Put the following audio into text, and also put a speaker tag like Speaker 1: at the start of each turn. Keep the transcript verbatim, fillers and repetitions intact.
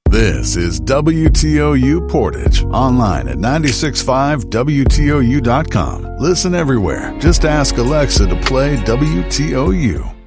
Speaker 1: This is W T O U Portage, online at nine six five W T O U dot com. Listen everywhere. Just ask Alexa to play W T O U.